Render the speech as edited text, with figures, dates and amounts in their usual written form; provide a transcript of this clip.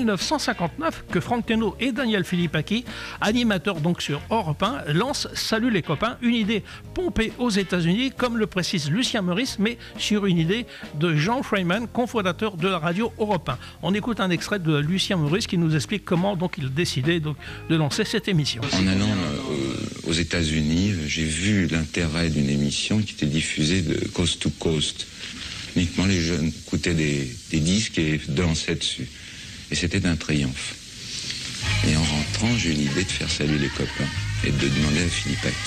1959 que Franck Thénault et Daniel Philippaki, animateurs donc sur Europe 1, lancent Salut les copains, une idée pompée aux États-Unis, comme le précise Lucien Meurice, mais sur une idée de Jean Freiman, cofondateur de la radio Europe 1. On écoute un extrait de Lucien Meurice qui nous explique comment donc il décidait donc de lancer cette émission. En allant aux États-Unis, j'ai vu l'intérêt d'une émission qui était diffusée de coast to coast. Uniquement les jeunes écoutaient des disques et dansaient dessus. Et c'était un triomphe. Et en rentrant, j'ai eu l'idée de faire Salut les copains et de demander à Philippaki